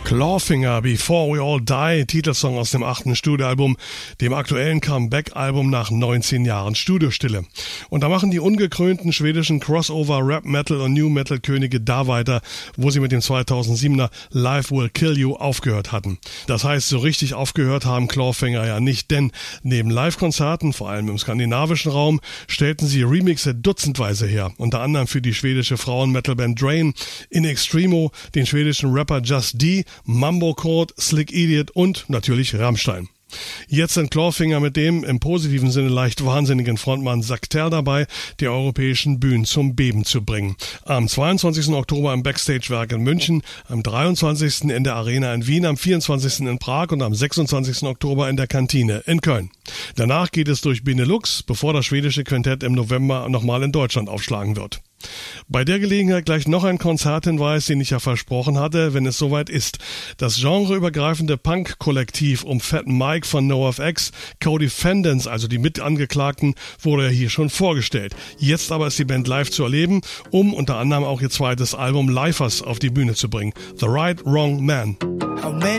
Clawfinger, Before We All Die, Titelsong aus dem 8. Studioalbum, dem aktuellen Comeback-Album nach 19 Jahren Studiostille. Und da machen die ungekrönten schwedischen Crossover, Rap, Metal und New Metal Könige da weiter, wo sie mit dem 2007er Life Will Kill You aufgehört hatten. Das heißt, so richtig aufgehört haben Clawfinger ja nicht, denn neben Live-Konzerten, vor allem im skandinavischen Raum, stellten sie Remixe dutzendweise her, unter anderem für die schwedische Frauen-Metal-Band Drain, In Extremo, den schwedischen Rapper Just D, Mambo Chord, Slick Idiot und natürlich Rammstein. Jetzt sind Clawfinger mit dem im positiven Sinne leicht wahnsinnigen Frontmann Sakter dabei, die europäischen Bühnen zum Beben zu bringen. Am 22. Oktober im Backstage-Werk in München, am 23. in der Arena in Wien, am 24. in Prag und am 26. Oktober in der Kantine in Köln. Danach geht es durch Benelux, bevor das schwedische Quintett im November nochmal in Deutschland aufschlagen wird. Bei der Gelegenheit gleich noch ein Konzerthinweis, den ich ja versprochen hatte, wenn es soweit ist. Das genreübergreifende Punk-Kollektiv um Fat Mike von NoFX, Co-Defendants, also die Mitangeklagten, wurde ja hier schon vorgestellt. Jetzt aber ist die Band live zu erleben, um unter anderem auch ihr zweites Album Lifers auf die Bühne zu bringen. The Right Wrong Man. How many